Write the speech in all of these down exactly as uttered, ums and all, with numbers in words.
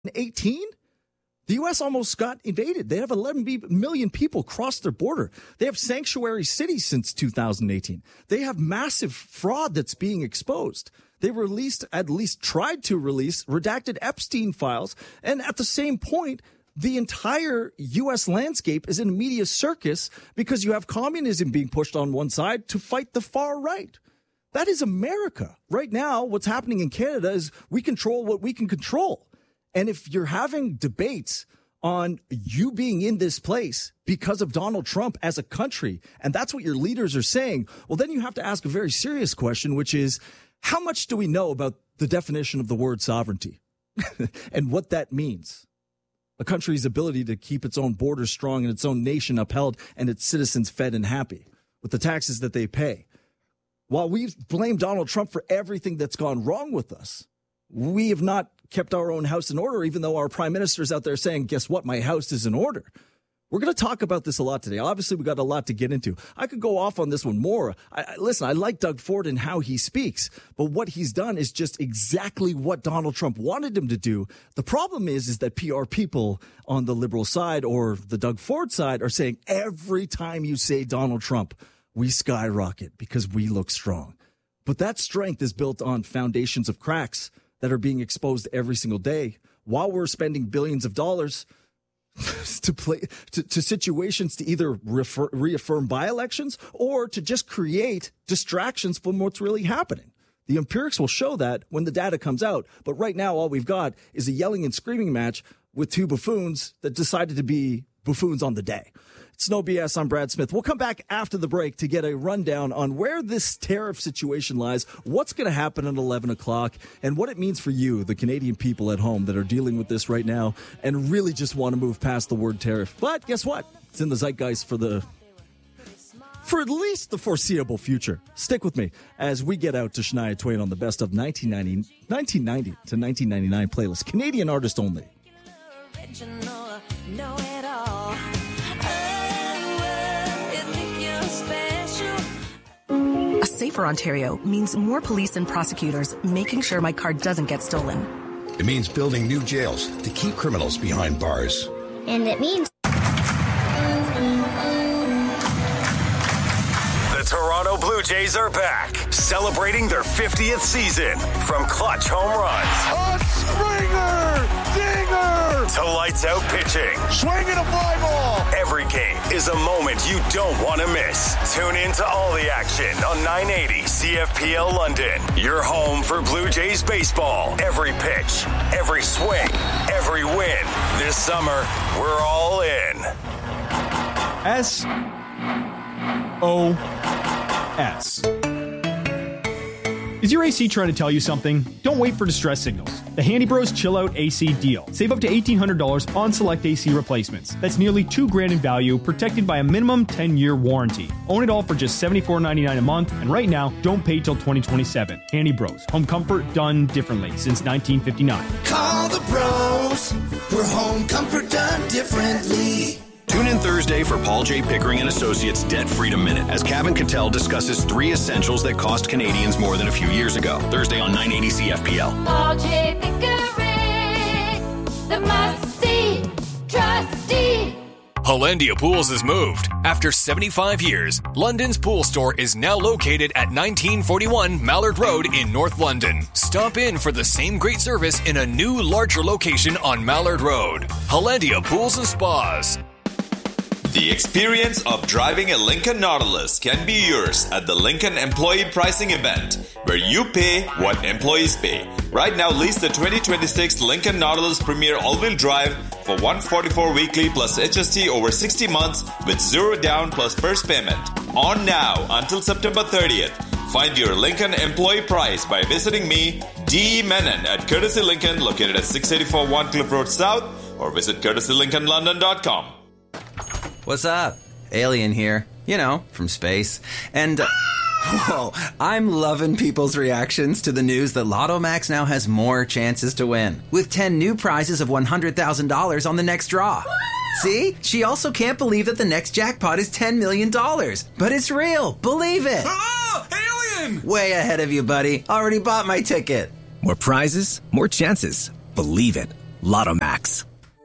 eighteen, the U S almost got invaded. They have eleven million people cross their border. They have sanctuary cities since two thousand eighteen. They have massive fraud that's being exposed. They released, at least tried to release, redacted Epstein files. And at the same point, the entire U S landscape is in a media circus because you have communism being pushed on one side to fight the far right. That is America. Right now, what's happening in Canada is we control what we can control. And if you're having debates on you being in this place because of Donald Trump as a country, and that's what your leaders are saying, well, then you have to ask a very serious question, which is, how much do we know about the definition of the word sovereignty and what that means? A country's ability to keep its own borders strong and its own nation upheld and its citizens fed and happy with the taxes that they pay. While we've blamed Donald Trump for everything that's gone wrong with us, we have not kept our own house in order, even though our prime minister is out there saying, guess what, my house is in order. We're going to talk about this a lot today. Obviously, we got a lot to get into. I could go off on this one more. I, I, listen, I like Doug Ford and how he speaks, but what he's done is just exactly what Donald Trump wanted him to do. The problem is, is that P R people on the liberal side or the Doug Ford side are saying every time you say Donald Trump, we skyrocket because we look strong. But that strength is built on foundations of cracks that are being exposed every single day while we're spending billions of dollars to play to, to situations to either refer, reaffirm by-elections or to just create distractions from what's really happening. The empirics will show that when the data comes out. But right now, all we've got is a yelling and screaming match with two buffoons that decided to be buffoons on the day. It's No B S. I'm Brad Smith. We'll come back after the break to get a rundown on where this tariff situation lies, what's going to happen at eleven o'clock, and what it means for you, the Canadian people at home that are dealing with this right now and really just want to move past the word tariff. But guess what? It's in the zeitgeist for the for at least the foreseeable future. Stick with me as we get out to Shania Twain on the best of nineteen ninety, nineteen ninety to nineteen ninety-nine playlist. Canadian artist only. Original, know it all. A safer Ontario means more police and prosecutors making sure my car doesn't get stolen. It means building new jails to keep criminals behind bars. And it means the Toronto Blue Jays are back, celebrating their fiftieth season. From clutch home runs, a Springer, dinger, to lights out pitching, swinging a fly ball. Every game is a moment you don't want to miss. Tune in to all the action on nine eighty C F P L London. Your home for Blue Jays baseball. Every pitch, every swing, every win. This summer, we're all in. S O S. Is your A C trying to tell you something? Don't wait for distress signals. The Handy Bros Chill Out A C deal. Save up to eighteen hundred dollars on select A C replacements. That's nearly two grand in value, protected by a minimum ten-year warranty. Own it all for just seventy-four ninety-nine a month, and right now, don't pay till twenty twenty-seven. Handy Bros. Home comfort done differently since nineteen fifty-nine. Call the bros for home comfort done differently. Tune in Thursday for Paul J. Pickering and Associates Debt Freedom Minute as Kevin Cattell discusses three essentials that cost Canadians more than a few years ago. Thursday on nine eighty C F P L. Paul J. Pickering, the must-see trustee. Hollandia Pools has moved. After seventy-five years, London's pool store is now located at nineteen forty-one Mallard Road in North London. Stop in for the same great service in a new, larger location on Mallard Road. Hollandia Pools and Spas. The experience of driving a Lincoln Nautilus can be yours at the Lincoln Employee Pricing Event, where you pay what employees pay. Right now, lease the twenty twenty-six Lincoln Nautilus Premier All-Wheel Drive for one hundred forty-four dollars weekly plus H S T over sixty months with zero down plus first payment. On now until September thirtieth. Find your Lincoln employee price by visiting me, D E. Menon, at Courtesy Lincoln, located at six eighty-four Cliff Road South, or visit courtesy lincoln london dot com. What's up? Alien here. You know, from space. And, uh, whoa, I'm loving people's reactions to the news that Lotto Max now has more chances to win, with ten new prizes of one hundred thousand dollars on the next draw. See? She also can't believe that the next jackpot is ten million dollars. But it's real. Believe it. Oh, alien! Way ahead of you, buddy. Already bought my ticket. More prizes, more chances. Believe it. Lotto Max.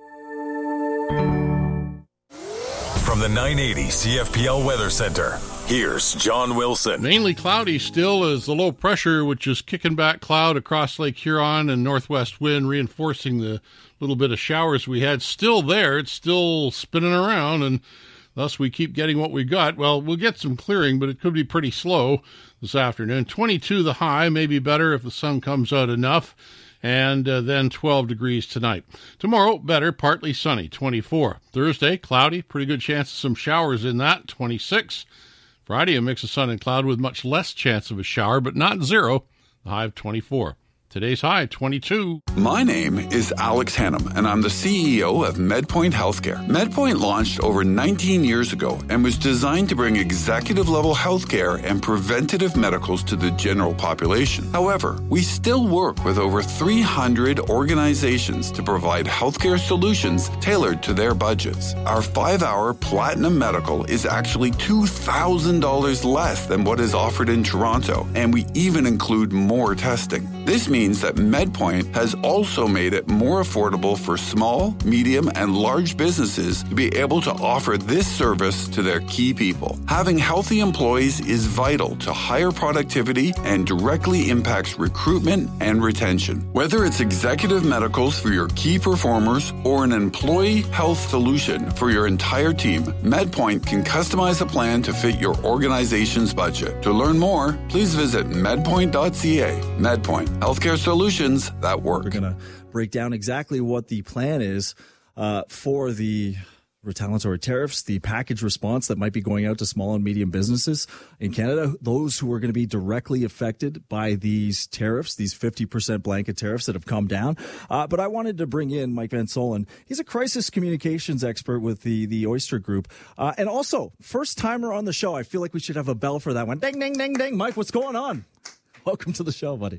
From the nine eighty C F P L Weather Center, here's John Wilson. Mainly cloudy still as the low pressure, which is kicking back cloud across Lake Huron and northwest wind, reinforcing the little bit of showers we had. Still there. It's still spinning around, and thus we keep getting what we got. Well, we'll get some clearing, but it could be pretty slow this afternoon. twenty-two the high, maybe better if the sun comes out enough. And uh, then twelve degrees tonight. Tomorrow, better, partly sunny, twenty-four. Thursday, cloudy, pretty good chance of some showers in that, twenty-six. Friday, a mix of sun and cloud with much less chance of a shower, but not zero, the high of twenty-four. Today's high, twenty-two. My name is Alex Hannum, and I'm the C E O of MedPoint Healthcare. MedPoint launched over nineteen years ago and was designed to bring executive-level healthcare and preventative medicals to the general population. However, we still work with over three hundred organizations to provide healthcare solutions tailored to their budgets. Our five-hour Platinum Medical is actually two thousand dollars less than what is offered in Toronto, and we even include more testing. This means that MedPoint has also made it more affordable for small, medium, and large businesses to be able to offer this service to their key people. Having healthy employees is vital to higher productivity and directly impacts recruitment and retention. Whether it's executive medicals for your key performers or an employee health solution for your entire team, MedPoint can customize a plan to fit your organization's budget. To learn more, please visit medpoint dot c a. MedPoint, healthcare solutions that work. We're going to break down exactly what the plan is uh, for the retaliatory tariffs, the package response that might be going out to small and medium businesses in Canada, those who are going to be directly affected by these tariffs, these fifty percent blanket tariffs that have come down. Uh, but I wanted to bring in Mike Van Solen. He's a crisis communications expert with the, the Oyster Group. Uh, and also, first timer on the show. I feel like we should have a bell for that one. Ding, ding, ding, ding. Mike, what's going on? Welcome to the show, buddy.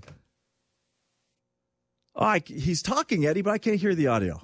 Oh, I, he's talking, Eddie, but I can't hear the audio.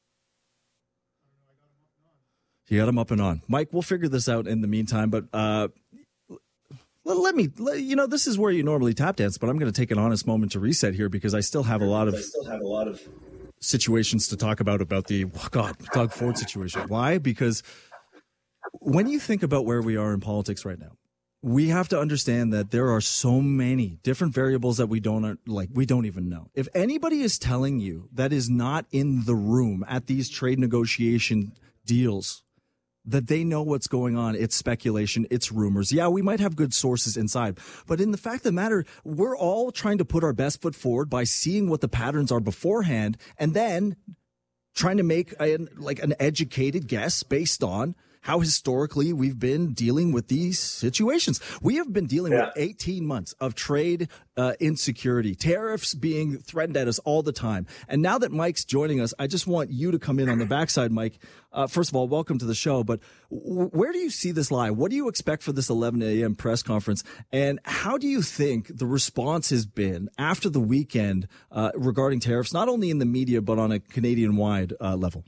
You got him up and on. Mike, we'll figure this out in the meantime, but uh, let, let me, let, you know, this is where you normally tap dance, but I'm going to take an honest moment to reset here because I still have a lot of, I still have a lot of situations to talk about, about the, oh God, Doug Ford situation. Why? Because when you think about where we are in politics right now, we have to understand that there are so many different variables that we don't like. We don't even know. If anybody is telling you that is not in the room at these trade negotiation deals, that they know what's going on, it's speculation, it's rumors. Yeah, we might have good sources inside, but in the fact of the matter, we're all trying to put our best foot forward by seeing what the patterns are beforehand and then trying to make a, like an educated guess based on how historically we've been dealing with these situations. We have been dealing yeah. with eighteen months of trade uh, insecurity, tariffs being threatened at us all the time. And now that Mike's joining us, I just want you to come in on the backside, Mike. Uh, first of all, welcome to the show. But w- where do you see this lie? What do you expect for this eleven a.m. press conference? And how do you think the response has been after the weekend uh, regarding tariffs, not only in the media, but on a Canadian-wide uh, level?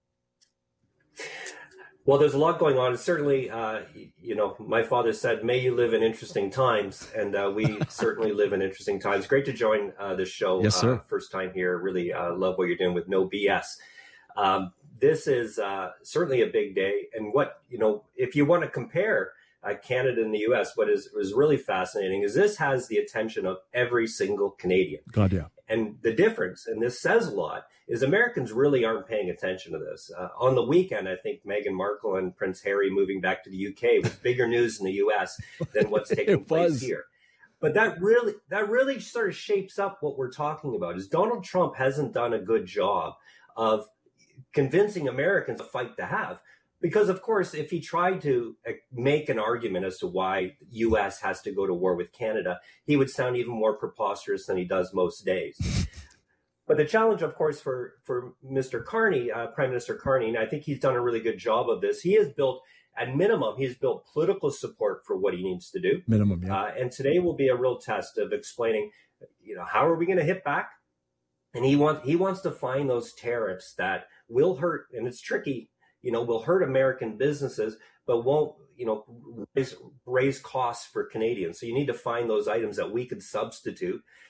Well, there's a lot going on. Certainly, uh, you know, my father said, may you live in interesting times. And uh, we certainly live in interesting times. Great to join uh, this show. Yes, sir. Uh, first time here. Really uh, love what you're doing with no B S. Um, this is uh, certainly a big day. And what, you know, if you want to compare uh, Canada and the U S, what is, is really fascinating is this has the attention of every single Canadian. God, yeah. And the difference, and this says a lot, is Americans really aren't paying attention to this. Uh, on the weekend, I think Meghan Markle and Prince Harry moving back to the U K was bigger news in the U S than what's taking place here. But that really, that really sort of shapes up what we're talking about. Is Donald Trump hasn't done a good job of convincing Americans a fight to have. Because, of course, if he tried to make an argument as to why the U S has to go to war with Canada, he would sound even more preposterous than he does most days. But the challenge, of course, for, for Mister Carney, uh, Prime Minister Carney, and I think he's done a really good job of this, he has built, at minimum, he's built political support for what he needs to do. Minimum, yeah. Uh, and today will be a real test of explaining, you know, how are we going to hit back? And he wants he wants to find those tariffs that will hurt, and it's tricky, you know, will hurt American businesses, but won't, you know, raise, raise costs for Canadians. So you need to find those items that we could substitute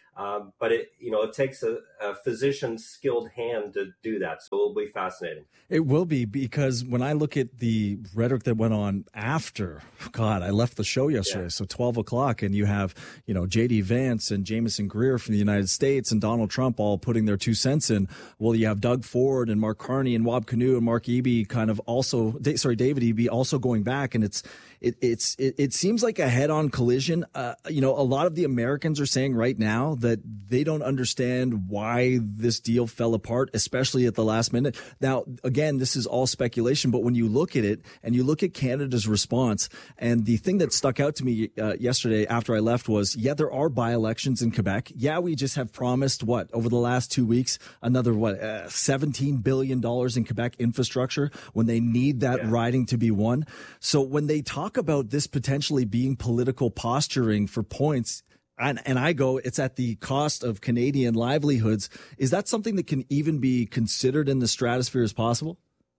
Um, but it, you know, it takes a, a physician's skilled hand to do that. So it'll be fascinating. It will be, because when I look at the rhetoric that went on after, God, I left the show yesterday, yeah. so twelve o'clock, and you have, you know, J D Vance and Jameson Greer from the United States and Donald Trump all putting their two cents in. Well, you have Doug Ford and Mark Carney and Wab Kinew and Mark Eby kind of also, sorry, David Eby also going back, and it's, It, it's it, it seems like a head-on collision. Uh, you know, a lot of the Americans are saying right now that they don't understand why this deal fell apart, especially at the last minute. Now, again, this is all speculation, but when you look at it and you look at Canada's response, and the thing that stuck out to me uh, yesterday after I left was, yeah, there are by-elections in Quebec. Yeah, we just have promised, what, over the last two weeks, another, what, uh, seventeen billion dollars in Quebec infrastructure when they need that yeah. riding to be won. So when they talk about this potentially being political posturing for points, and, and I go, it's at the cost of Canadian livelihoods. Is that something that can even be considered in the stratosphere as possible?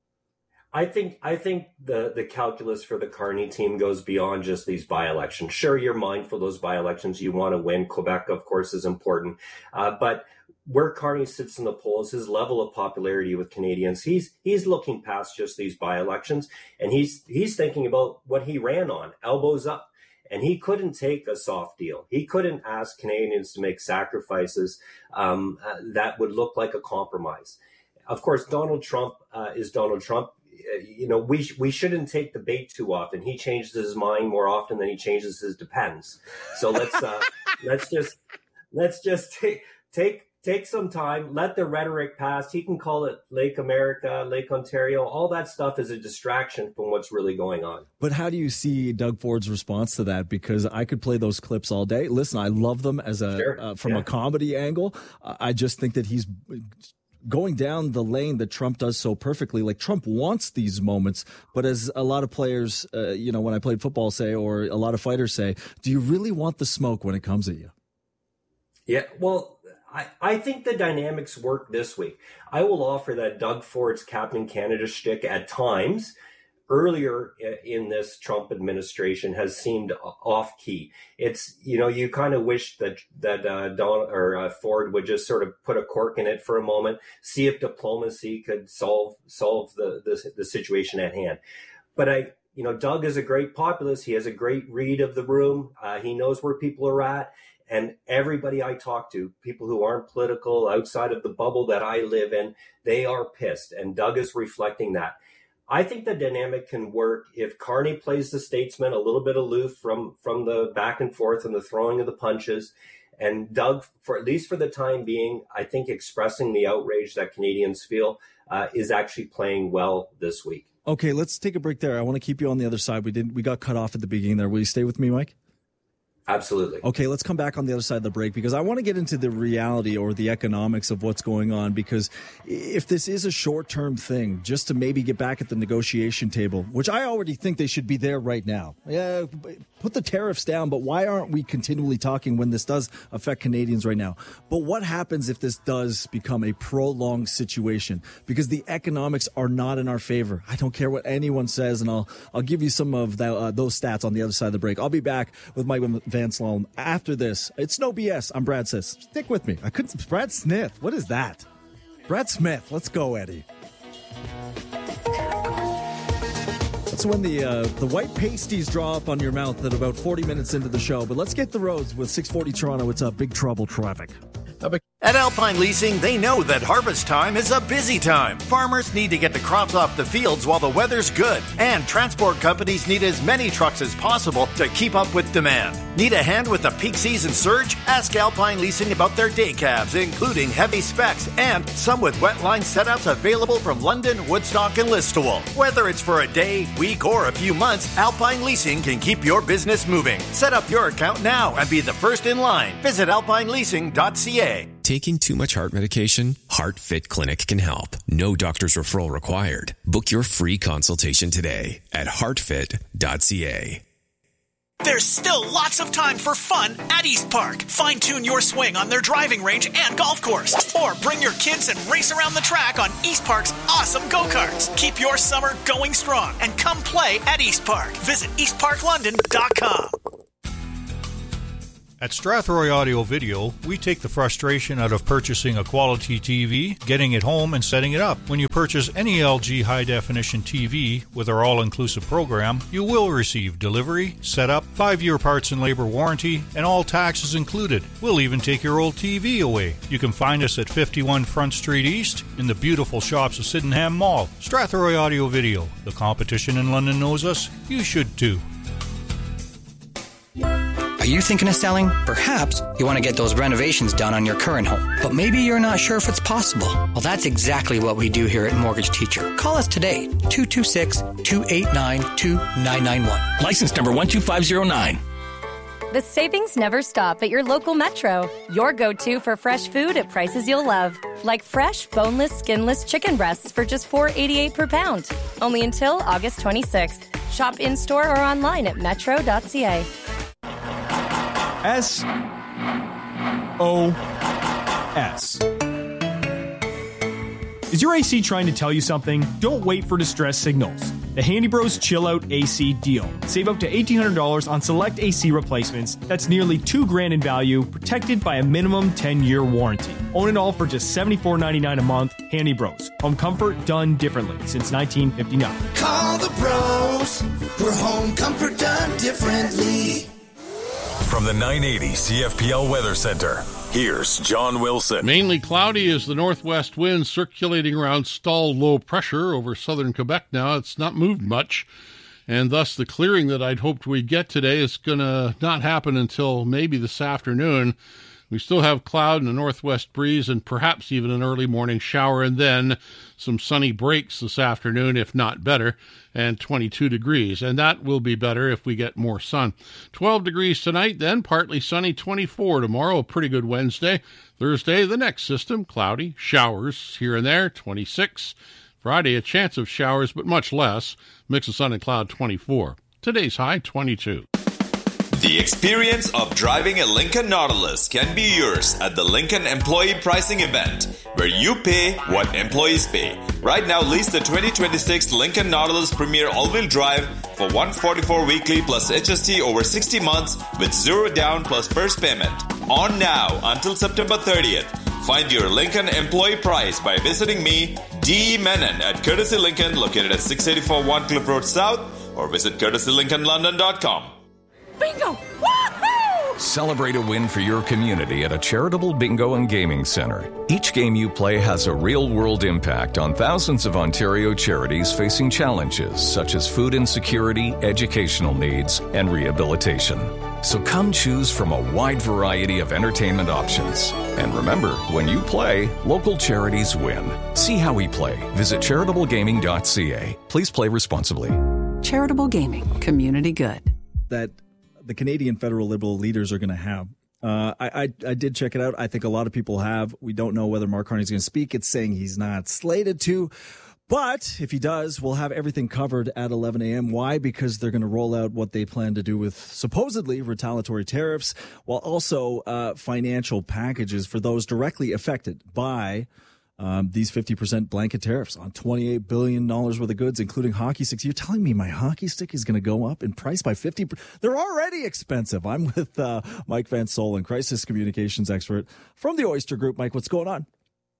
I think I think the, the calculus for the Carney team goes beyond just these by-elections. Sure, you're mindful of those by-elections. You want to win. Quebec, of course, is important. Uh, but where Carney sits in the polls, his level of popularity with Canadians, he's he's looking past just these by-elections, and he's he's thinking about what he ran on, elbows up. And he couldn't take a soft deal. He couldn't ask Canadians to make sacrifices um, uh, that would look like a compromise. Of course, Donald Trump uh, is Donald Trump. You know, we sh- we shouldn't take the bait too often. He changes his mind more often than he changes his depends. So let's uh, let's just let's just take take take some time. Let the rhetoric pass. He can call it Lake America, Lake Ontario. All that stuff is a distraction from what's really going on. But how do you see Doug Ford's response to that? Because I could play those clips all day. Listen, I love them as a sure. uh, from yeah. a comedy angle. Uh, I just think that he's going down the lane that Trump does so perfectly. Like, Trump wants these moments, but as a lot of players, uh, you know, when I played football say, or a lot of fighters say, do you really want the smoke when it comes at you? Yeah, well, I, I think the dynamics work this week. I will offer that Doug Ford's Captain Canada shtick at times earlier in this Trump administration has seemed off key. It's, you know, you kind of wish that that uh, Don or uh, Ford would just sort of put a cork in it for a moment, see if diplomacy could solve solve the the, the situation at hand. But I, you know, Doug is a great populist. He has a great read of the room. Uh, he knows where people are at. And everybody I talk to, people who aren't political, outside of the bubble that I live in, they are pissed. And Doug is reflecting that. I think the dynamic can work if Carney plays the statesman, a little bit aloof from, from the back and forth and the throwing of the punches. And Doug, for at least for the time being, I think expressing the outrage that Canadians feel uh, is actually playing well this week. Okay, let's take a break there. I want to keep you on the other side. We didn't. We got cut off at the beginning there. Will you stay with me, Mike? Absolutely. Okay, let's come back on the other side of the break, because I want to get into the reality or the economics of what's going on, because if this is a short-term thing, just to maybe get back at the negotiation table, which I already think they should be there right now. Yeah, put the tariffs down, but why aren't we continually talking when this does affect Canadians right now? But what happens if this does become a prolonged situation? Because the economics are not in our favor. I don't care what anyone says, and I'll I'll give you some of the, uh, those stats on the other side of the break. I'll be back with Mike Van Sloan after this. It's no B S. I'm Brad Smith. Stick with me. I couldn't. Brad Smith. What is that? Brad Smith. Let's go, Eddie. That's when the uh, the white pasties draw up on your mouth at about forty minutes into the show. But let's get the roads with six forty Toronto. It's a big trouble traffic. At Alpine Leasing, they know that harvest time is a busy time. Farmers need to get the crops off the fields while the weather's good. And transport companies need as many trucks as possible to keep up with demand. Need a hand with the peak season surge? Ask Alpine Leasing about their day cabs, including heavy specs and some with wet line setouts available from London, Woodstock, and Listowel. Whether it's for a day, week, or a few months, Alpine Leasing can keep your business moving. Set up your account now and be the first in line. Visit alpine leasing dot c a. Taking too much heart medication? HeartFit Clinic can help. No doctor's referral required. Book your free consultation today at heart fit dot c a. There's still lots of time for fun at East Park. Fine-tune your swing on their driving range and golf course. Or bring your kids and race around the track on East Park's awesome go-karts. Keep your summer going strong and come play at East Park. Visit east park london dot com. At Strathroy Audio Video, we take the frustration out of purchasing a quality T V, getting it home, and setting it up. When you purchase any L G high-definition T V with our all-inclusive program, you will receive delivery, setup, five-year parts and labor warranty, and all taxes included. We'll even take your old T V away. You can find us at fifty-one Front Street East in the beautiful shops of Sydenham Mall. Strathroy Audio Video. The competition in London knows us. You should too. Are you thinking of selling? Perhaps you want to get those renovations done on your current home, but maybe you're not sure if it's possible. Well, that's exactly what we do here at Mortgage Teacher. Call us today, two two six, two eight nine, two nine nine one. License number one two five zero nine. The savings never stop at your local Metro. Your go-to for fresh food at prices you'll love. Like fresh, boneless, skinless chicken breasts for just four dollars and eighty-eight cents per pound. Only until August twenty-sixth. Shop in-store or online at metro dot c a. S O S. Is your A C trying to tell you something? Don't wait for distress signals. The Handy Bros Chill Out A C deal. Save up to eighteen hundred dollars on select A C replacements. That's nearly two grand in value, protected by a minimum ten-year warranty. Own it all for just seventy-four ninety-nine a month. Handy Bros. Home comfort done differently since nineteen fifty-nine. Call the pros for home comfort done differently. From the nine eighty C F P L Weather Center, here's John Wilson. Mainly cloudy as the northwest wind circulating around stalled low pressure over southern Quebec now. It's not moved much, and thus the clearing that I'd hoped we'd get today is going to not happen until maybe this afternoon. We still have cloud and a northwest breeze and perhaps even an early morning shower, and then some sunny breaks this afternoon, if not better, and twenty-two degrees. And that will be better if we get more sun. twelve degrees tonight, then partly sunny, twenty-four tomorrow, a pretty good Wednesday. Thursday, the next system, cloudy, showers here and there, twenty-six. Friday, a chance of showers, but much less. Mix of sun and cloud, twenty-four. Today's high, twenty-two. The experience of driving a Lincoln Nautilus can be yours at the Lincoln Employee Pricing Event, where you pay what employees pay. Right now, lease the twenty twenty-six Lincoln Nautilus Premier All-Wheel Drive for one hundred forty-four dollars weekly plus H S T over sixty months with zero down plus first payment. On now until September thirtieth. Find your Lincoln employee price by visiting me, D. Menon, at Courtesy Lincoln, located at six eighty-four One Cliff Road South, or visit courtesy lincoln london dot com. Bingo! Woohoo! Celebrate a win for your community at a charitable bingo and gaming center. Each game you play has a real-world impact on thousands of Ontario charities facing challenges such as food insecurity, educational needs, and rehabilitation. So come choose from a wide variety of entertainment options. And remember, when you play, local charities win. See how we play. Visit charitable gaming dot c a. Please play responsibly. Charitable gaming. Community good. That the Canadian federal Liberal leaders are going to have. Uh, I, I I did check it out. I think a lot of people have. We don't know whether Mark Carney is going to speak. It's saying he's not slated to. But if he does, we'll have everything covered at eleven a.m. Why? Because they're going to roll out what they plan to do with supposedly retaliatory tariffs, while also uh, financial packages for those directly affected by Um, these fifty percent blanket tariffs on twenty-eight billion dollars worth of goods, including hockey sticks. You're telling me my hockey stick is going to go up in price by fifty percent? They're already expensive. I'm with uh, Mike Van Solen, crisis communications expert from the Oyster Group. Mike, what's going on?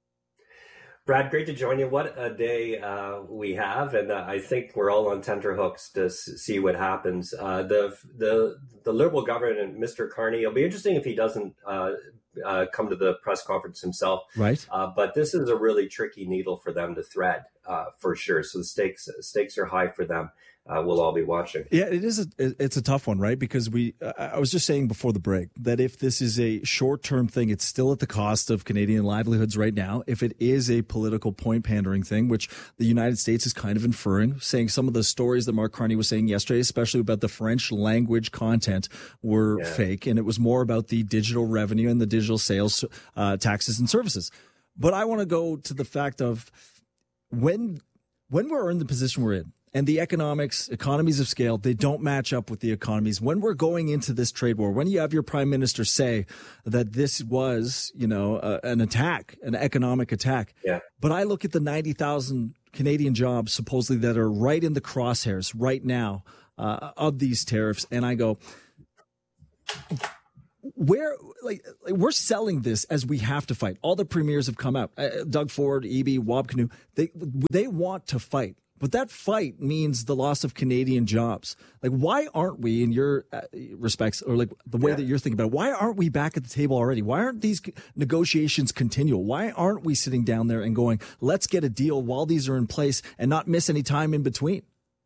Brad, great to join you. What a day uh, we have, and uh, I think we're all on tenterhooks to s- see what happens. Uh, the the the Liberal government and Mister Carney, it'll be interesting if he doesn't uh, uh, come to the press conference himself. Right. Uh, but this is a really tricky needle for them to thread, uh, for sure. So the stakes stakes are high for them. Uh, we'll all be watching. Yeah, it is. A, it's a tough one, right? Because we, uh, I was just saying before the break that if this is a short-term thing, it's still at the cost of Canadian livelihoods right now. If it is a political point pandering thing, which the United States is kind of inferring, saying some of the stories that Mark Carney was saying yesterday, especially about the French language content, were yeah. fake, and it was more about the digital revenue and the digital sales uh, taxes and services. But I want to go to the fact of when when we're in the position we're in. And the economics, economies of scale, they don't match up with the economies. When we're going into this trade war, when you have your prime minister say that this was, you know, uh, an attack, an economic attack. Yeah. But I look at the ninety thousand Canadian jobs supposedly that are right in the crosshairs right now uh, of these tariffs. And I go, where like, like we're selling this as we have to fight. All the premiers have come out. Uh, Doug Ford, Eby, Wab Kinew, they they want to fight. But that fight means the loss of Canadian jobs. Like, why aren't we, in your uh, respects, or like the way yeah. that you're thinking about it, why aren't we back at the table already? Why aren't these negotiations continual? Why aren't we sitting down there and going, let's get a deal while these are in place and not miss any time in between?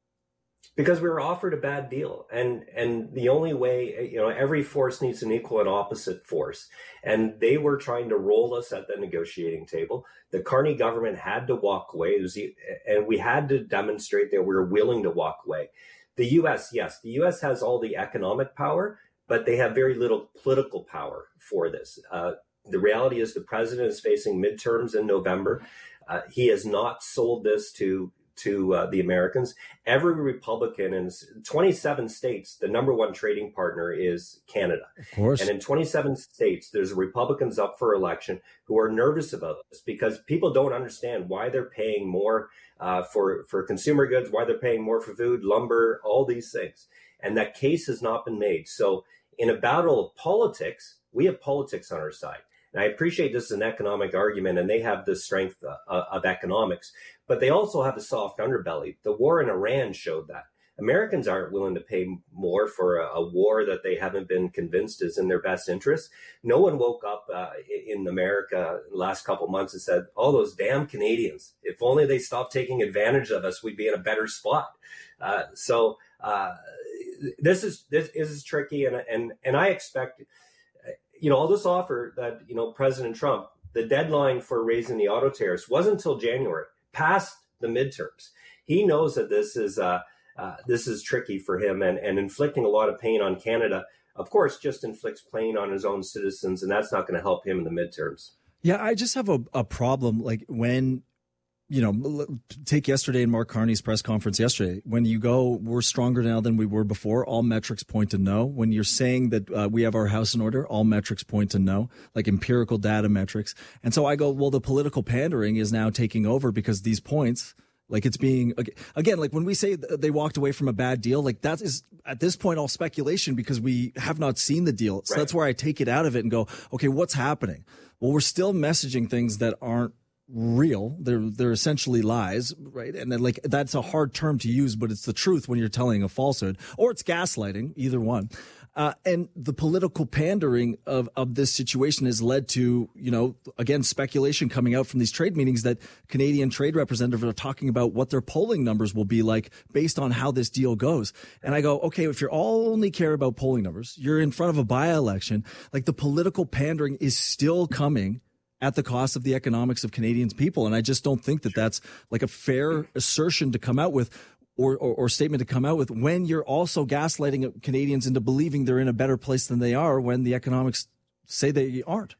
Because we were offered a bad deal. And and the only way, you know, every force needs an equal and opposite force. And they were trying to roll us at the negotiating table. The Carney government had to walk away. It was, and we had to demonstrate that we were willing to walk away. The U S, yes, the U S has all the economic power, but they have very little political power for this. Uh, the reality is the president is facing midterms in November. Uh, he has not sold this to to uh, the Americans. Every Republican in twenty-seven states, the number one trading partner is Canada. Of course. And in twenty-seven states, there's Republicans up for election who are nervous about this because people don't understand why they're paying more uh, for, for consumer goods, why they're paying more for food, lumber, all these things. And that case has not been made. So in a battle of politics, we have politics on our side. And I appreciate this is an economic argument, and they have the strength uh, of economics, but they also have a soft underbelly. The war in Iran showed that. Americans aren't willing to pay more for a, a war that they haven't been convinced is in their best interest. No one woke up uh, in America in the last couple of months and said, oh, those damn Canadians, if only they stopped taking advantage of us, we'd be in a better spot. Uh, so uh, this is this is tricky, and and and I expect, you know, I'll just offer that, you know, President Trump, the deadline for raising the auto tariffs wasn't until January, past the midterms. He knows that this is uh, uh, this is tricky for him, and, and inflicting a lot of pain on Canada, of course, just inflicts pain on his own citizens, and that's not going to help him in the midterms. Yeah, I just have a, a problem, like when, you know, take yesterday in Mark Carney's press conference yesterday, when you go, we're stronger now than we were before, all metrics point to no. When you're saying that uh, we have our house in order, all metrics point to no, like empirical data metrics. And so I go, well, the political pandering is now taking over because these points, like it's being, again, like when we say they walked away from a bad deal, like that is at this point all speculation because we have not seen the deal. So right. That's where I take it out of it and go, okay, what's happening? Well, we're still messaging things that aren't real. They're they're essentially lies, right? And then, like, that's a hard term to use, but it's the truth when you're telling a falsehood, or it's gaslighting, either one. Uh, and the political pandering of, of this situation has led to, you know, again, speculation coming out from these trade meetings that Canadian trade representatives are talking about what their polling numbers will be like based on how this deal goes. And I go, okay, if you all only care about polling numbers, you're in front of a by-election, like the political pandering is still coming at the cost of the economics of Canadians' people. And I just don't think that that's like a fair assertion to come out with. Or, or, or statement to come out with when you're also gaslighting Canadians into believing they're in a better place than they are when the economics say they aren't.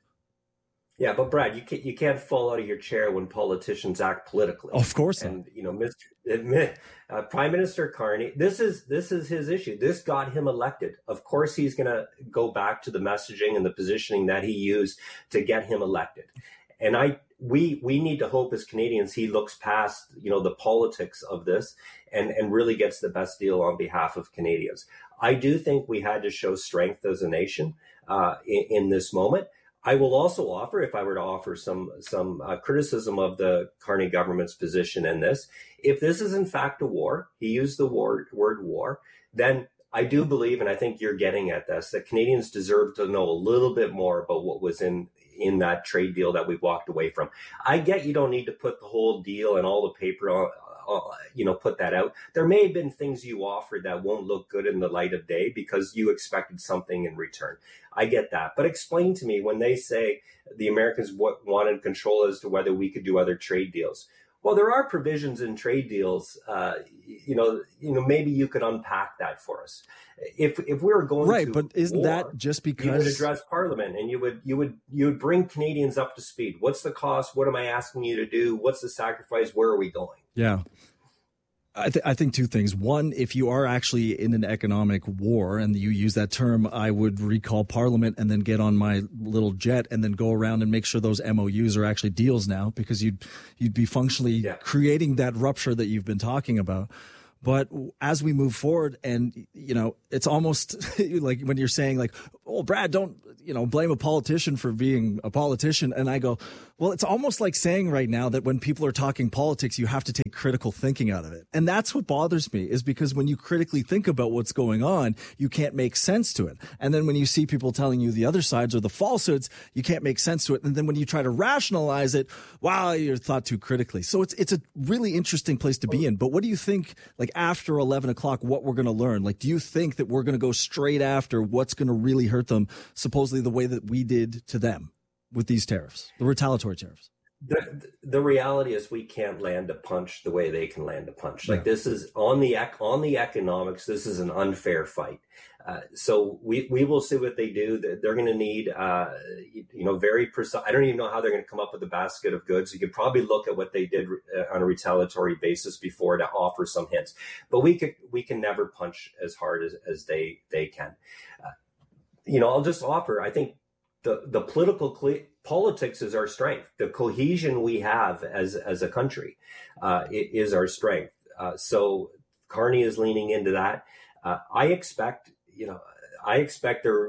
Yeah, but Brad, you can't, you can't fall out of your chair when politicians act politically. Of course not. And, you know, Mister Uh, Prime Minister Carney, this is this is his issue. This got him elected. Of course, he's going to go back to the messaging and the positioning that he used to get him elected. And I, we, we need to hope as Canadians he looks past, you know, the politics of this and, and really gets the best deal on behalf of Canadians. I do think we had to show strength as a nation uh, in, in this moment. I will also offer, if I were to offer some some uh, criticism of the Carney government's position in this, if this is in fact a war, he used the word, word war, then I do believe, and I think you're getting at this, that Canadians deserve to know a little bit more about what was in in that trade deal that we've walked away from. I get you don't need to put the whole deal and all the paper on, uh, you know, put that out. There may have been things you offered that won't look good in the light of day because you expected something in return. I get that. But explain to me when they say the Americans w- wanted control as to whether we could do other trade deals. Well, there are provisions in trade deals. Uh, you know, you know, maybe you could unpack that for us. If if we were going right, to but isn't war, that just because you would address Parliament and you would you would you would bring Canadians up to speed? What's the cost? What am I asking you to do? What's the sacrifice? Where are we going? Yeah. I, th- I think two things. One, if you are actually in an economic war and you use that term, I would recall Parliament and then get on my little jet and then go around and make sure those M O Us are actually deals now, because you'd you'd be functionally yeah. creating that rupture that you've been talking about. But as we move forward, and, you know, it's almost like when you're saying like, oh, Brad, don't, you know, blame a politician for being a politician. And I go, well, it's almost like saying right now that when people are talking politics, you have to take critical thinking out of it. And that's what bothers me, is because when you critically think about what's going on, you can't make sense to it. And then when you see people telling you the other sides or the falsehoods, you can't make sense to it. And then when you try to rationalize it, wow, you're thought too critically. So it's it's a really interesting place to be in. But what do you think, like after eleven o'clock, what we're going to learn? Like, do you think that we're going to go straight after what's going to really hurt them, supposedly the way that we did to them with these tariffs, the retaliatory tariffs? The, the reality is we can't land a punch the way they can land a punch. Like, this is on the ec- on the economics. This is an unfair fight. Uh, so we, we will see what they do. They're, they're going to need, uh, you know, very precise. I don't even know how they're going to come up with a basket of goods. You could probably look at what they did uh, on a retaliatory basis before to offer some hints. But we could we can never punch as hard as, as they they can. Uh, you know, I'll just offer. I think the the political cle- politics is our strength. The cohesion we have as as a country uh, is our strength. Uh, so Carney is leaning into that. Uh, I expect, you know, I expect there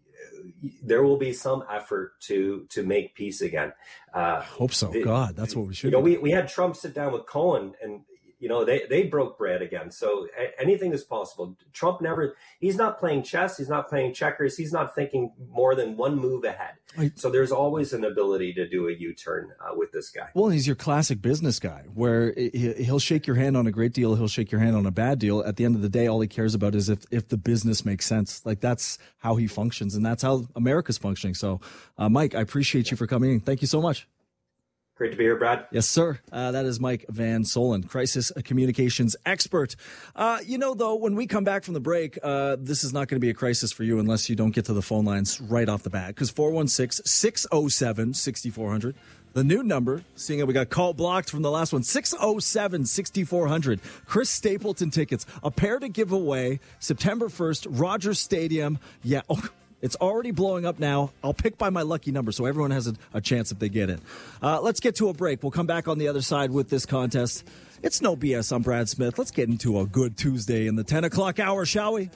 there will be some effort to to make peace again. Uh, I hope so. The, God, that's what we should. You know, do. we we had Trump sit down with Cohen, and you know they they broke bread again. So a- anything is possible. Trump never. He's not playing chess. He's not playing checkers. He's not thinking more than one move ahead. I, so there's always an ability to do a U-turn uh, with this guy. Well, he's your classic business guy, where he'll shake your hand on a great deal, he'll shake your hand on a bad deal. At the end of the day, all he cares about is if, if the business makes sense. Like, that's how he functions, and that's how America's functioning. So, uh, Mike, I appreciate you for coming in. Thank you so much. Great to be here, Brad. Yes, sir. Uh, that is Mike Van Solen, crisis communications expert. Uh, you know, though, when we come back from the break, uh, this is not going to be a crisis for you unless you don't get to the phone lines right off the bat, because four one six, six oh seven, six four zero zero, the new number, seeing how we got call blocked from the last one, six oh seven, six four zero zero. Chris Stapleton tickets, a pair to give away September first, Rogers Stadium. Yeah, oh, it's already blowing up now. I'll pick by my lucky number so everyone has a, a chance if they get it. Uh, let's get to a break. We'll come back on the other side with this contest. It's no B S. I'm Brad Smith. Let's get into a good Tuesday in the ten o'clock hour, shall we?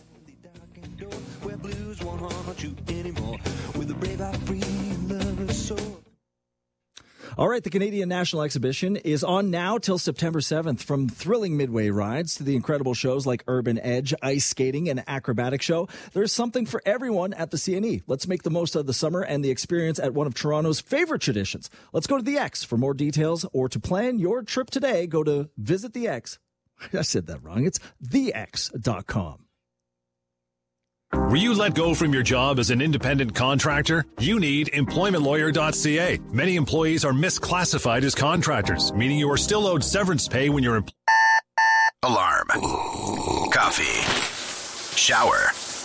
Where blues won't haunt you anymore. With a brave, out free lover's soul. All right, the Canadian National Exhibition is on now till September seventh. From thrilling midway rides to the incredible shows like Urban Edge, ice skating, and acrobatic show, there's something for everyone at the C N E. Let's make the most of the summer and the experience at one of Toronto's favorite traditions. Let's go to the X. For more details or to plan your trip today, go to Visit the X. I said that wrong. It's the x dot com. Were you let go from your job as an independent contractor? You need employment lawyer dot c a. Many employees are misclassified as contractors, meaning you are still owed severance pay when you're employed. Alarm. Coffee. Shower.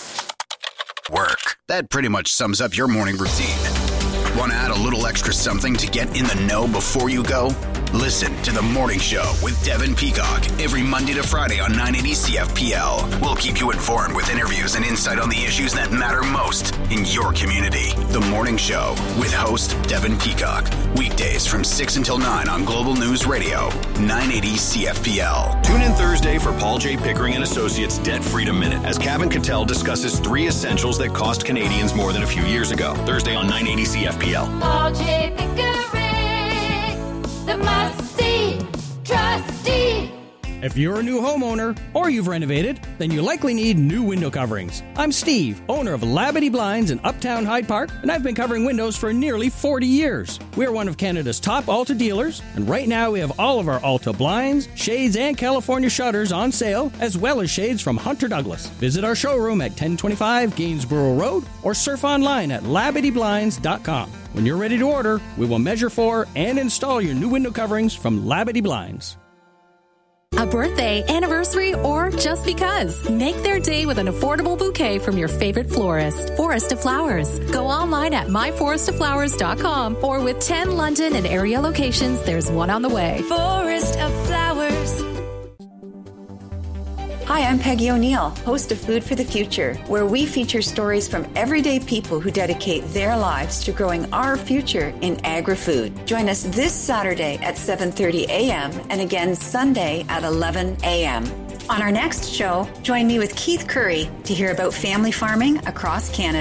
Work. That pretty much sums up your morning routine. Want to add a little extra something to get in the know before you go? Listen to The Morning Show with Devin Peacock every Monday to Friday on nine eighty C F P L. We'll keep you informed with interviews and insight on the issues that matter most in your community. The Morning Show with host Devin Peacock. Weekdays from six until nine on Global News Radio, nine eighty C F P L. Tune in Thursday for Paul J. Pickering and Associates Debt Freedom Minute as Kevin Cattell discusses three essentials that cost Canadians more than a few years ago. Thursday on nine eighty C F P L. Paul J. Pickering, the must-see trustee. If you're a new homeowner or you've renovated, then you likely need new window coverings. I'm Steve, owner of Labadee Blinds in Uptown Hyde Park, and I've been covering windows for nearly forty years. We're one of Canada's top Alta dealers, and right now we have all of our Alta blinds, shades, and California shutters on sale, as well as shades from Hunter Douglas. Visit our showroom at ten twenty-five Gainsborough Road or surf online at labadee blinds dot com. When you're ready to order, we will measure for and install your new window coverings from Labadee Blinds. A birthday, anniversary, or just because. Make their day with an affordable bouquet from your favorite florist. Forest of Flowers. Go online at my forest of flowers dot com or with ten London and area locations, there's one on the way. Forest of Flowers. Hi, I'm Peggy O'Neill, host of Food for the Future, where we feature stories from everyday people who dedicate their lives to growing our future in agri-food. Join us this Saturday at seven thirty a.m. and again Sunday at eleven a.m. On our next show, join me with Keith Curry to hear about family farming across Canada.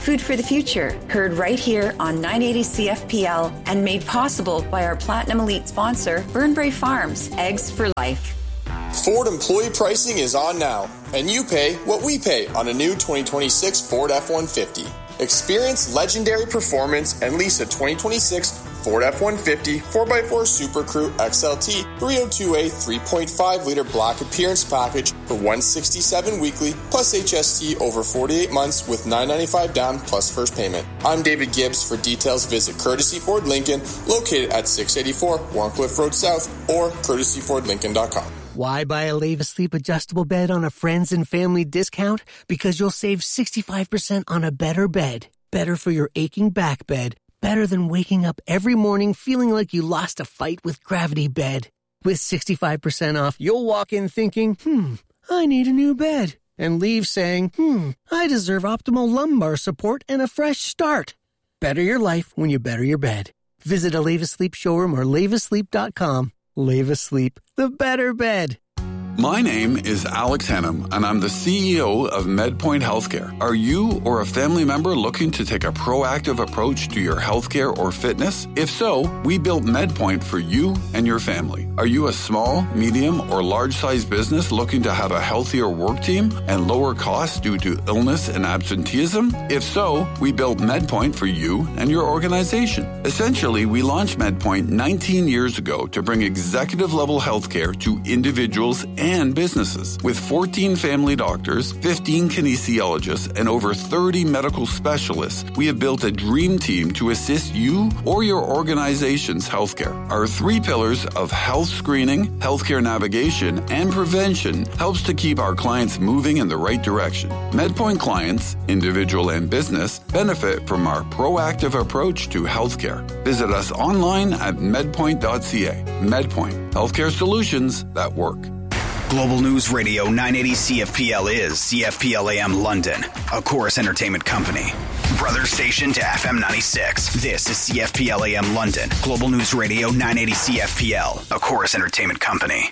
Food for the Future, heard right here on nine eighty C F P L and made possible by our Platinum Elite sponsor, Burnbrae Farms, eggs for life. Ford employee pricing is on now, and you pay what we pay on a new twenty twenty-six Ford F one fifty. Experience legendary performance and lease a twenty twenty-six Ford F one fifty four by four Super Crew X L T three oh two A three point five liter black appearance package for one hundred sixty-seven dollars weekly plus H S T over forty-eight months with nine hundred ninety-five dollars down plus first payment. I'm David Gibbs. For details, visit Courtesy Ford Lincoln, located at six eighty-four Warncliffe Road South, or courtesy ford lincoln dot com. Why buy a Leva Sleep adjustable bed on a friends and family discount? Because you'll save sixty-five percent on a better bed. Better for your aching back bed. Better than waking up every morning feeling like you lost a fight with Gravity Bed. With sixty-five percent off, you'll walk in thinking, hmm, I need a new bed. And leave saying, hmm, I deserve optimal lumbar support and a fresh start. Better your life when you better your bed. Visit a Leva Sleep showroom or leva sleep dot com. Leva Sleep, the better bed. My name is Alex Hennum, and I'm the C E O of MedPoint Healthcare. Are you or a family member looking to take a proactive approach to your healthcare or fitness? If so, we built MedPoint for you and your family. Are you a small, medium, or large-sized business looking to have a healthier work team and lower costs due to illness and absenteeism? If so, we built MedPoint for you and your organization. Essentially, we launched MedPoint nineteen years ago to bring executive-level healthcare to individuals and businesses. With fourteen family doctors, fifteen kinesiologists, and over thirty medical specialists, we have built a dream team to assist you or your organization's healthcare. Our three pillars of health screening, healthcare navigation, and prevention helps to keep our clients moving in the right direction. MedPoint clients, individual and business, benefit from our proactive approach to healthcare. Visit us online at medpoint dot c a. MedPoint, healthcare solutions that work. Global News Radio nine eighty C F P L is C F P L A M London, a Chorus Entertainment company. Brother station to F M ninety-six. This is C F P L A M London. Global News Radio nine eighty C F P L, a Chorus Entertainment company.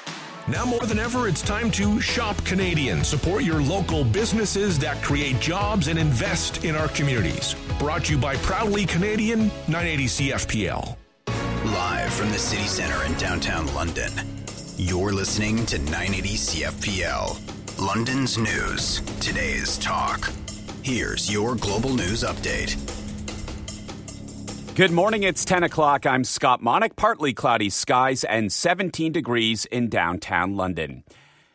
Now more than ever, it's time to shop Canadian. Support your local businesses that create jobs and invest in our communities. Brought to you by Proudly Canadian, nine eighty C F P L. Live from the city center in downtown London. You're listening to nine eighty C F P L, London's news, today's talk. Here's your global news update. Good morning, it's ten o'clock. I'm Scott Monick. Partly cloudy skies and seventeen degrees in downtown London.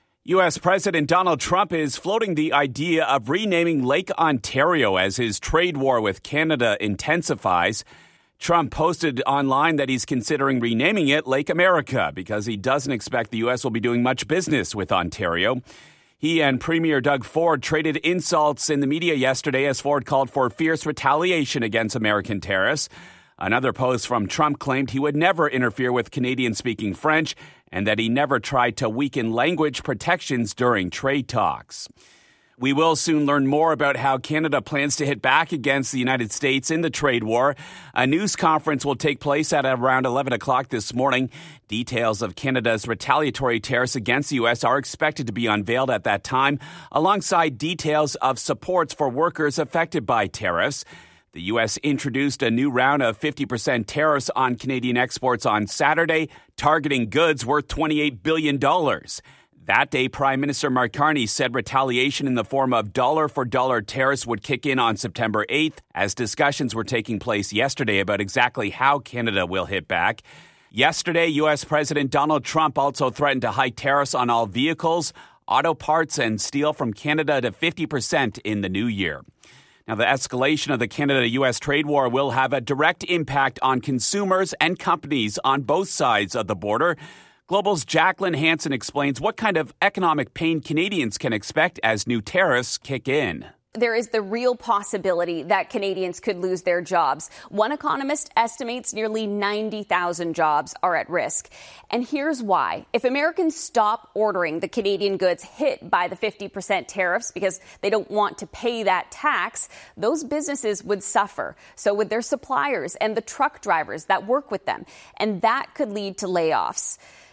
U S. President Donald Trump is floating the idea of renaming Lake Ontario as his trade war with Canada intensifies. Trump posted online that he's considering renaming it Lake America because he doesn't expect the U S will be doing much business with Ontario. He and Premier Doug Ford traded insults in the media yesterday as Ford called for fierce retaliation against American tariffs. Another post from Trump claimed he would never interfere with Canadian-speaking French and that he never tried to weaken language protections during trade talks. We will soon learn more about how Canada plans to hit back against the United States in the trade war. A news conference will take place at around eleven o'clock this morning. Details of Canada's retaliatory tariffs against the U S are expected to be unveiled at that time, alongside details of supports for workers affected by tariffs. The U S introduced a new round of fifty percent tariffs on Canadian exports on Saturday, targeting goods worth twenty-eight billion dollars. That day, Prime Minister Mark Carney said retaliation in the form of dollar-for-dollar tariffs would kick in on September eighth, as discussions were taking place yesterday about exactly how Canada will hit back. Yesterday, U S. President Donald Trump also threatened to hike tariffs on all vehicles, auto parts, and steel from Canada to fifty percent in the new year. Now, the escalation of the Canada-U S trade war will have a direct impact on consumers and companies on both sides of the border. Global's Jacqueline Hansen explains what kind of economic pain Canadians can expect as new tariffs kick in. There is the real possibility that Canadians could lose their jobs. One economist estimates nearly ninety thousand jobs are at risk. And here's why. If Americans stop ordering the Canadian goods hit by the fifty percent tariffs because they don't want to pay that tax, those businesses would suffer. So would their suppliers and the truck drivers that work with them. And that could lead to layoffs.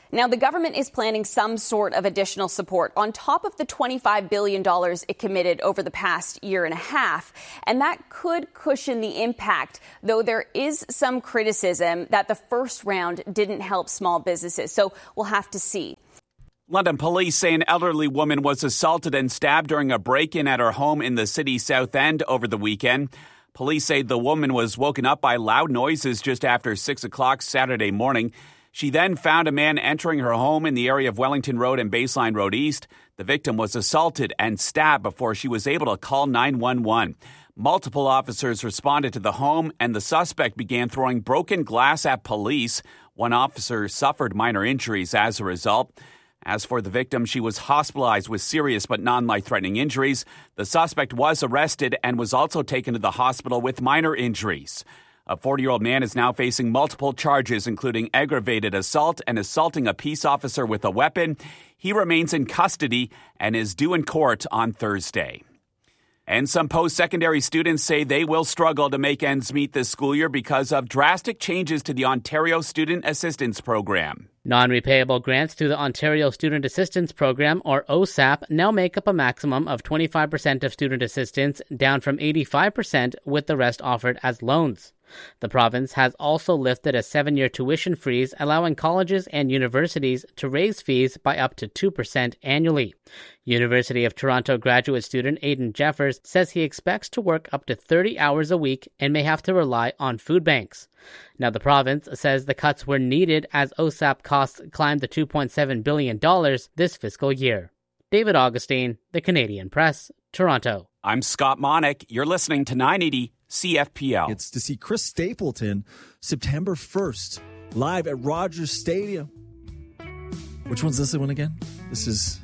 Now, the government is planning some sort of additional support on top of the twenty-five billion dollars it committed over the past year and a half. And that could cushion the impact, though there is some criticism that the first round didn't help small businesses. So we'll have to see. London police say an elderly woman was assaulted and stabbed during a break-in at her home in the city's South End over the weekend. Police say the woman was woken up by loud noises just after six o'clock Saturday morning. She then found a man entering her home in the area of Wellington Road and Baseline Road East. The victim was assaulted and stabbed before she was able to call nine one one. Multiple officers responded to the home, and the suspect began throwing broken glass at police. One officer suffered minor injuries as a result. As for the victim, she was hospitalized with serious but non-life-threatening injuries. The suspect was arrested and was also taken to the hospital with minor injuries. A forty-year-old man is now facing multiple charges, including aggravated assault and assaulting a peace officer with a weapon. He remains in custody and is due in court on Thursday. And some post-secondary students say they will struggle to make ends meet this school year because of drastic changes to the Ontario Student Assistance Program. Non-repayable grants to the Ontario Student Assistance Program, or O S A P, now make up a maximum of twenty-five percent of student assistance, down from eighty-five percent, with the rest offered as loans. The province has also lifted a seven-year tuition freeze, allowing colleges and universities to raise fees by up to two percent annually. University of Toronto graduate student Aidan Jeffers says he expects to work up to thirty hours a week and may have to rely on food banks. Now, the province says the cuts were needed as O S A P costs climbed to two point seven billion dollars this fiscal year. David Augustine, The Canadian Press, Toronto. I'm Scott Monick. You're listening to nine eighty C F P L. It's to see Chris Stapleton September first, live at Rogers Stadium. Which one's this one again? This is...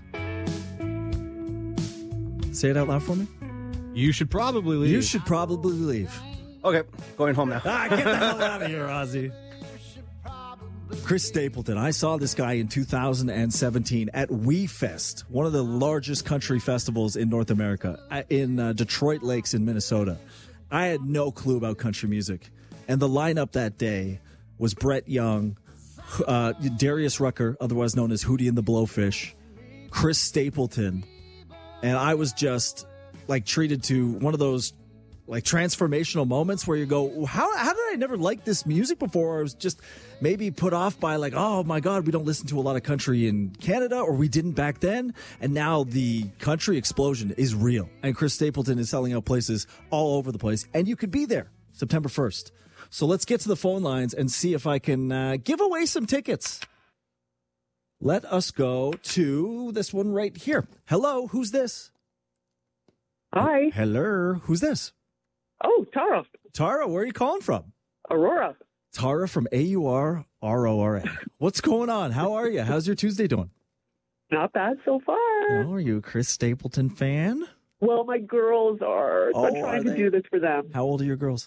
Say it out loud for me. You should probably leave. You should probably leave. Okay, going home now. Ah, get the hell out of here, Ozzy. Chris Stapleton. I saw this guy in two thousand seventeen at WeFest, one of the largest country festivals in North America, in uh, Detroit Lakes in Minnesota. I had no clue about country music. And the lineup that day was Brett Young, uh, Darius Rucker, otherwise known as Hootie and the Blowfish, Chris Stapleton. And I was just like treated to one of those like transformational moments where you go, how how did I never like this music before? I was just maybe put off by like, oh my God, we don't listen to a lot of country in Canada, or we didn't back then. And now the country explosion is real. And Chris Stapleton is selling out places all over the place. And you could be there September first. So let's get to the phone lines and see if I can uh, give away some tickets. Let us go to this one right here. Hello, who's this? Hi. Hello, who's this? Oh, Tara. Tara, where are you calling from? Aurora. Tara from A U R R O R A. What's going on? How are you? How's your Tuesday doing? Not bad so far. Oh, are you a Chris Stapleton fan? Well, my girls are. So Oh, I'm trying are to they? do this for them. How old are your girls?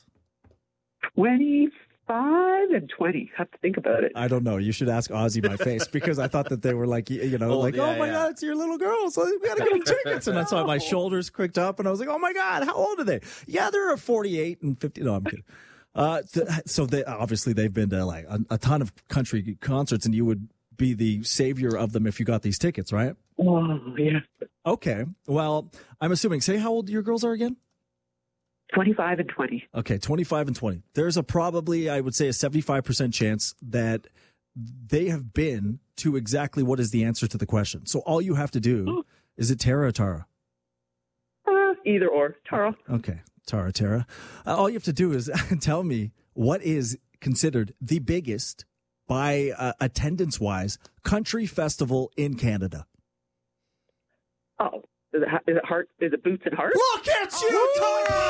twenty-five and twenty. Have to think about it. I don't know. You should ask Ozzy my face, because I thought that they were like, you you know, Oh, like, yeah, oh my yeah. God, it's your little girls. So we got to get them tickets. And I saw my shoulders cricked up and I was like, oh my God, how old are they? Yeah, they're forty-eight and fifty. No, I'm kidding. Uh, th- so they obviously they've been to like a, a ton of country concerts, and you would be the savior of them if you got these tickets, right? Oh, yeah. Okay. Well, I'm assuming, say how old your girls are again? twenty-five and twenty. Okay, twenty-five and twenty. There's a probably, I would say, a seventy-five percent chance that they have been to exactly what is the answer to the question. So all you have to do, is it Tara or Tara? Uh, either or. Tara. Okay, Tara, Tara. Uh, all you have to do is tell me what is considered the biggest, by uh, attendance-wise, country festival in Canada. Oh, is it, is it Heart? Is it Boots and Heart? Look at you, Tara!